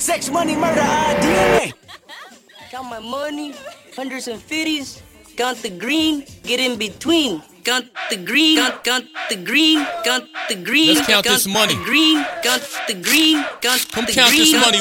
Sex, money, murder, DNA. Count my money, hundreds and fifties. Count the green, get in between. Count the green, count the green, count the green. Let's count this money. Green, count the green, count the green. Come count this money.